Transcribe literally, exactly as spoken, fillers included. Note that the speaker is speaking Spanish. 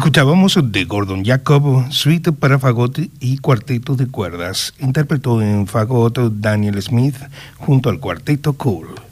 Escuchábamos de Gordon Jacob, suite para fagot y cuarteto de cuerdas. Interpretó en fagot Daniel Smith junto al cuarteto Cool.